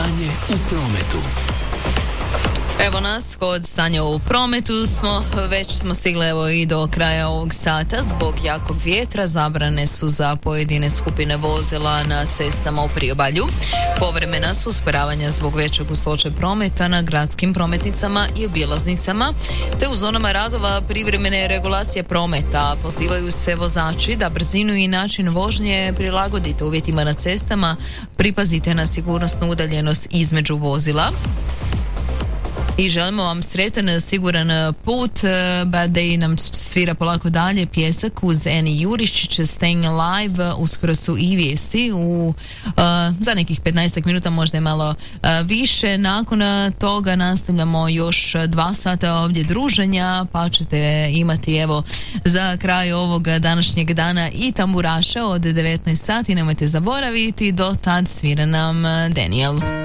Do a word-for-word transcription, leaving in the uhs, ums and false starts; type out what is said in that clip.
Stanje u prometu. Evo nas, kod stanja u prometu smo, već smo stigli evo i do kraja ovog sata. Zbog jakog vjetra zabrane su za pojedine skupine vozila na cestama u priobalju. Povremena su usporavanja zbog veće gustoće prometa na gradskim prometnicama i obilaznicama, te u zonama radova privremene regulacije prometa. Pozivaju se vozači da brzinu i način vožnje prilagodite uvjetima na cestama, pripazite na sigurnosnu udaljenost između vozila. I želimo vam sretan, siguran put. Bad Day nam svira polako dalje pjesak uz Eni Jurišić, Staying Alive. Uskoro su i vijesti u, uh, za nekih petnaestak minuta, možda je malo uh, više. Nakon toga nastavljamo još dva sata ovdje druženja, pa ćete imati evo za kraj ovog današnjeg dana i tamburaša od devetnaest sati. Nemojte zaboraviti, do tad svira nam Daniel.